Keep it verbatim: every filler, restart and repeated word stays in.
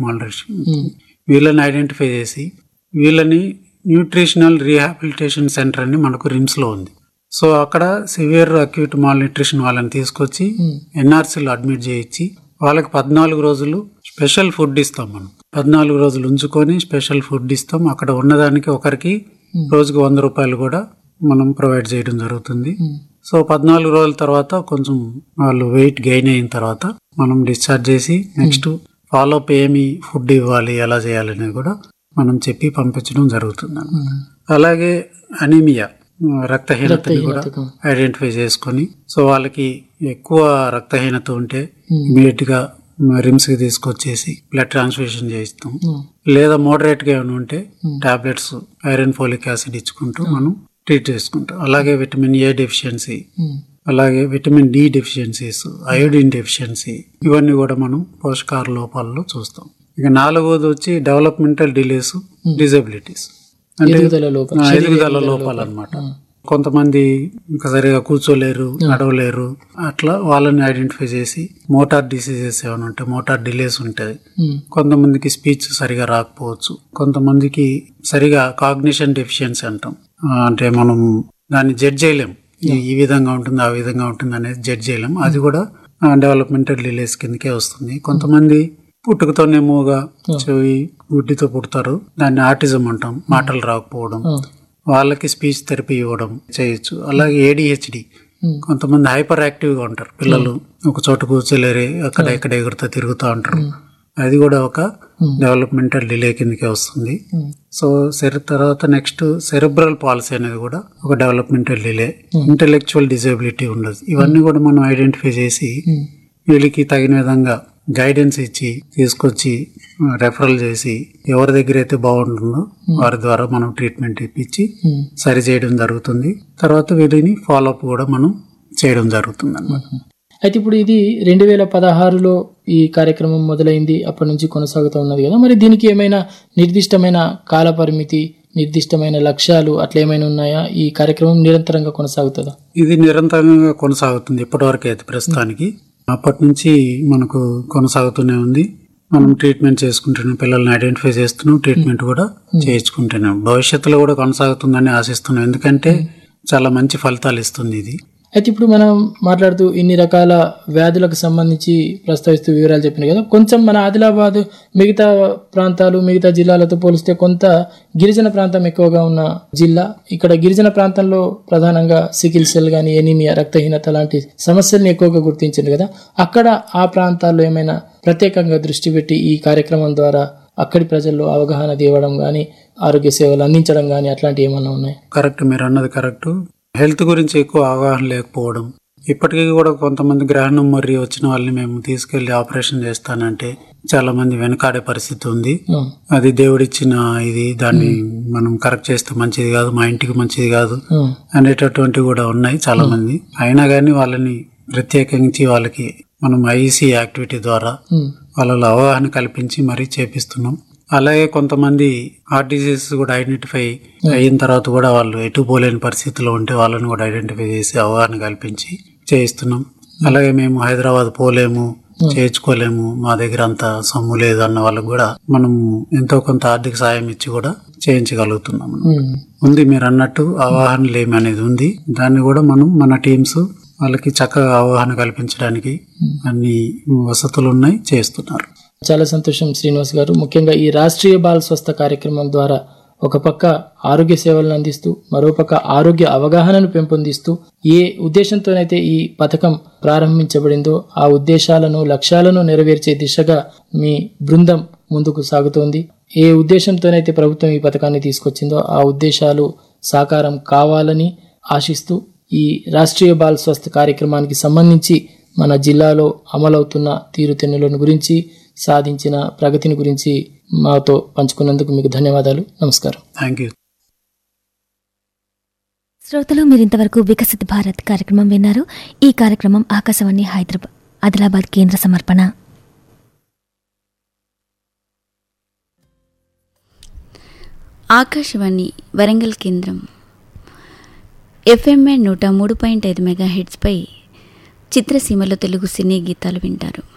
Malnutrition, వీళ్ళని identify చేసి వీళ్ళని న్యూట్రిషనల్ రీహాబిలిటేషన్ సెంటర్ అని మనకు రిమ్స్ లో ఉంది. సో అక్కడ సివియర్ అక్యూట్ మాల్ న్యూట్రిషన్ వాళ్ళని తీసుకొచ్చి ఎన్ఆర్సీలో అడ్మిట్ చేయించి వాళ్ళకి పద్నాలుగు రోజులు స్పెషల్ ఫుడ్ ఇస్తాం. మనం పద్నాలుగు రోజులు ఉంచుకొని స్పెషల్ ఫుడ్ ఇస్తాం. అక్కడ ఉన్నదానికి ఒకరికి రోజుకు వంద రూపాయలు కూడా మనం ప్రొవైడ్ చేయడం జరుగుతుంది. సో పద్నాలుగు రోజుల తర్వాత కొంచెం వాళ్ళు వెయిట్ గెయిన్ అయిన తర్వాత మనం డిశ్చార్జ్ చేసి నెక్స్ట్ ఫాలోఅప్ ఏమి ఫుడ్ ఇవ్వాలి, ఎలా చేయాలి అనేది కూడా మనం చెప్పి పంపించడం జరుగుతుంది. అలాగే అనీమియా, రక్తహీనతని కూడా ఐడెంటిఫై చేసుకొని, సో వాళ్ళకి ఎక్కువ రక్తహీనత ఉంటే ఇమీడియట్ గా రిమ్స్ కి తీసుకొచ్చేసి బ్లడ్ ట్రాన్స్ఫ్యూషన్ చేయిస్తాం. లేదా మోడరేట్ గా ఏమైనా ఉంటే టాబ్లెట్స్ ఐరన్ ఫోలిక్ యాసిడ్ ఇచ్చుకుంటూ మనం ట్రీట్ చేసుకుంటాం. అలాగే విటమిన్ ఏ డెఫిషియన్సీ, అలాగే vitamin D deficiencies, iodine deficiency, ఇవన్నీ కూడా మనం పోషకాహార లోపాలలో చూస్తాం. ఇక నాలుగోది వచ్చి డెవలప్మెంటల్ డిలేస్, డిజబిలిటీస్ అంటే ఎదుగుదల లోపాలు అన్నమాట. కొంతమంది ఇంకా సరిగా కూర్చోలేరు, నడవలేరు, అట్లా వాళ్ళని ఐడెంటిఫై చేసి మోటార్ డిసీజెస్ ఏమైనా ఉంటాయి, మోటార్ డిలేస్ ఉంటాయి. కొంతమందికి స్పీచ్ సరిగా రాకపోవచ్చు, కొంతమందికి సరిగా కాగ్నిషన్ డెఫిషియన్సీ అంటాం. అంటే మనం దాన్ని జడ్జ్ చేయలేం, ఈ విధంగా ఉంటుంది ఆ విధంగా ఉంటుంది అనేది జడ్జ్ చేయలేం. అది కూడా డెవలప్మెంటల్ డిలేస్ కిందకే వస్తుంది. కొంతమంది పుట్టుకతోనే మూగా చెవి గుడ్డితో పుడతారు, దాన్ని ఆటిజం అంటాం, మాటలు రాకపోవడం, వాళ్ళకి స్పీచ్ థెరపీ ఇవ్వడం చేయొచ్చు. అలాగే ఏడిహెచ్డి, కొంతమంది హైపర్ యాక్టివ్ గా ఉంటారు పిల్లలు, ఒక చోట కూర్చోలేరే, అక్కడ ఇక్కడ ఎగురుతా తిరుగుతూ ఉంటారు, అది కూడా ఒక డెవలప్మెంటల్ డిలే కిందకే వస్తుంది. సో సెర తర్వాత నెక్స్ట్ సెరెబ్రల్ పాలసీ అనేది కూడా ఒక డెవలప్మెంటల్ డిలే. ఇంటెలెక్చువల్ డిజబిలిటీ ఉండదు. ఇవన్నీ కూడా మనం ఐడెంటిఫై చేసి వీళ్ళకి తగిన విధంగా గైడెన్స్ ఇచ్చి తీసుకొచ్చి రెఫరల్ చేసి ఎవరి దగ్గర అయితే బాగుంటుందో వారి ద్వారా మనం ట్రీట్మెంట్ ఇప్పించి సరి చేయడం జరుగుతుంది. తర్వాత వీళ్ళని ఫాలోఅప్ కూడా మనం చేయడం జరుగుతుంది అన్నమాట. అయితే ఇప్పుడు ఇది రెండు వేల పదహారులో ఈ కార్యక్రమం మొదలైంది, అప్పటి నుంచి కొనసాగుతూ ఉన్నది కదా. మరి దీనికి ఏమైనా నిర్దిష్టమైన కాల పరిమితి, నిర్దిష్టమైన లక్ష్యాలు అట్లా ఏమైనా ఉన్నాయా? ఈ కార్యక్రమం నిరంతరంగా కొనసాగుతుందా? ఇది నిరంతరంగా కొనసాగుతుంది ఇప్పటి వరకు అయితే ప్రస్తుతానికి. అప్పటి నుంచి మనకు కొనసాగుతూనే ఉంది. మనం ట్రీట్మెంట్ చేసుకుంటున్నాం, పిల్లల్ని ఐడెంటిఫై చేస్తున్నాం, ట్రీట్మెంట్ కూడా చేయించుకుంటున్నాం. భవిష్యత్తులో కూడా కొనసాగుతుందని ఆశిస్తున్నాం, ఎందుకంటే చాలా మంచి ఫలితాలు ఇస్తుంది ఇది. అయితే ఇప్పుడు మనం మాట్లాడుతూ ఇన్ని రకాల వ్యాధులకు సంబంధించి ప్రస్తావిస్తూ వివరాలు చెప్పినాయి కదా. కొంచెం మన ఆదిలాబాద్ మిగతా ప్రాంతాలు, మిగతా జిల్లాలతో పోలిస్తే కొంత గిరిజన ప్రాంతం ఎక్కువగా ఉన్న జిల్లా. ఇక్కడ గిరిజన ప్రాంతంలో ప్రధానంగా సికిల్ సెల్ గానీ, ఎనీమియా, రక్తహీనత లాంటి సమస్యల్ని ఎక్కువగా గుర్తించింది కదా. అక్కడ ఆ ప్రాంతాల్లో ఏమైనా ప్రత్యేకంగా దృష్టి పెట్టి ఈ కార్యక్రమం ద్వారా అక్కడి ప్రజల్లో అవగాహన తేవడం గానీ, ఆరోగ్య సేవలు అందించడం గానీ అట్లాంటివి ఏమన్నా ఉన్నాయి? కరెక్ట్, మీరు అన్నది కరెక్ట్. హెల్త్ గురించి ఎక్కువ అవగాహన లేకపోవడం, ఇప్పటికీ కూడా కొంతమంది గ్రహణం మర్రి వచ్చిన వాళ్ళని మేము తీసుకెళ్లి ఆపరేషన్ చేస్తానంటే చాలా మంది వెనకాడే పరిస్థితి ఉంది. అది దేవుడిచ్చిన ఇది, దాన్ని మనం కరెక్ట్ చేస్తే మంచిది కాదు, మా ఇంటికి మంచిది కాదు అనేటటువంటివి కూడా ఉన్నాయి చాలా మంది. అయినా కానీ వాళ్ళని ప్రత్యేకించి వాళ్ళకి మనం ఐఈసీ యాక్టివిటీ ద్వారా వాళ్ళలో అవగాహన కల్పించి మరీ చేపిస్తున్నాం. అలాగే కొంతమంది హార్ట్ డిసీజ్ కూడా ఐడెంటిఫై అయిన తర్వాత కూడా వాళ్ళు ఎటు పోలేని పరిస్థితిలో ఉంటే వాళ్ళని కూడా ఐడెంటిఫై చేసి అవగాహన కల్పించి చేయిస్తున్నాం. అలాగే మేము హైదరాబాద్ పోలేము, చేయించుకోలేము, మా దగ్గర అంత సొమ్ము లేదు అన్న వాళ్ళకు కూడా మనం ఎంతో కొంత ఆర్థిక సాయం ఇచ్చి కూడా చేయించగలుగుతున్నాం. ఉంది మీరు అన్నట్టు అవగాహన లేమి అనేది ఉంది. దాన్ని కూడా మనం మన టీమ్స్ వాళ్ళకి చక్కగా అవగాహన కల్పించడానికి అన్ని వసతులు ఉన్నాయి, చేస్తున్నారు. చాలా సంతోషం శ్రీనివాస్ గారు. ముఖ్యంగా ఈ రాష్ట్రీయ బాల స్వస్థ కార్యక్రమం ద్వారా ఒక పక్క ఆరోగ్య సేవలను అందిస్తూ, మరోపక్క ఆరోగ్య అవగాహనను పెంపొందిస్తూ, ఏ ఉద్దేశంతోనైతే ఈ పథకం ప్రారంభించబడిందో ఆ ఉద్దేశాలను, లక్ష్యాలను నెరవేర్చే దిశగా మీ బృందం ముందుకు సాగుతోంది. ఏ ఉద్దేశంతోనైతే ప్రభుత్వం ఈ పథకాన్ని తీసుకొచ్చిందో ఆ ఉద్దేశాలు సాకారం కావాలని ఆశిస్తూ ఈ రాష్ట్రీయ బాల స్వస్థ కార్యక్రమానికి సంబంధించి మన జిల్లాలో అమలవుతున్న తీరుతెన్నులను గురించి, సాధించిన ప్రగతిని గురించి మాతో పంచుకున్నందుకు మీకు ధన్యవాదాలు. నమస్కారం. Thank you. శ్రోతలు, మీరు ఇంతవరకు వికసిత్ భారత్ కార్యక్రమం విన్నారు. ఈ కార్యక్రమం ఆకాశవాణి హైదరాబాద్ ఆదిలాబాద్ కేంద్ర సమర్పణ. ఆకాశవాణి వరంగల్ కేంద్రం ఎఫ్ఎంఏ నూట మూడు పాయింట్ ఐదు మెగా హెడ్స్పై చిత్రసీమలో తెలుగు సినీ గీతాలు వింటారు.